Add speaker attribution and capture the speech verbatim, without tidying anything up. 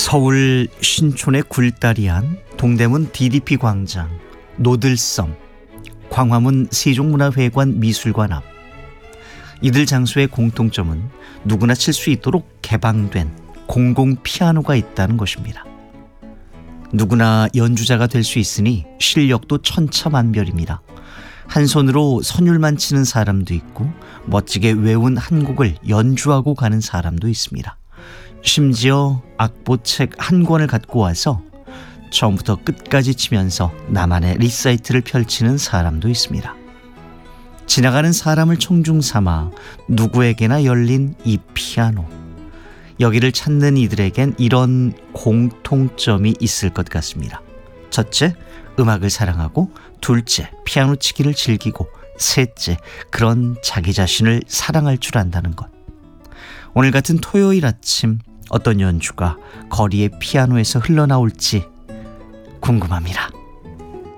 Speaker 1: 서울 신촌의 굴다리안, 동대문 디디피 광장, 노들섬, 광화문 세종문화회관 미술관 앞, 이들 장소의 공통점은 누구나 칠 수 있도록 개방된 공공 피아노가 있다는 것입니다. 누구나 연주자가 될 수 있으니 실력도 천차만별입니다. 한 손으로 선율만 치는 사람도 있고 멋지게 외운 한 곡을 연주하고 가는 사람도 있습니다. 심지어 악보책 한 권을 갖고 와서 처음부터 끝까지 치면서 나만의 리사이트를 펼치는 사람도 있습니다. 지나가는 사람을 청중 삼아 누구에게나 열린 이 피아노. 여기를 찾는 이들에겐 이런 공통점이 있을 것 같습니다. 첫째, 음악을 사랑하고, 둘째, 피아노 치기를 즐기고, 셋째, 그런 자기 자신을 사랑할 줄 안다는 것. 오늘 같은 토요일 아침 어떤 연주가 거리의 피아노에서 흘러나올지 궁금합니다.